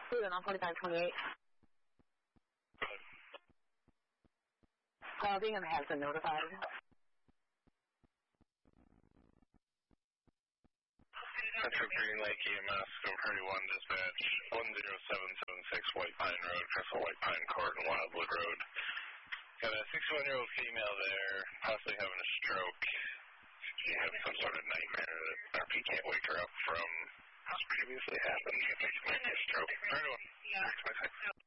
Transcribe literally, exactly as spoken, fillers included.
Cleveland on forty-five twenty-eight. Uh, Bingham has been notified. Metro Green Lake E M S, go thirty-one dispatch, one zero seven seven six White Pine Road, Crystal White Pine Court and Wildwood Road. Got a sixty-one-year-old female there, possibly having a stroke. She had some sort of nightmare that R P can't wake her up from. Has previously happened. I think she might be a stroke. thirty-one. Yeah.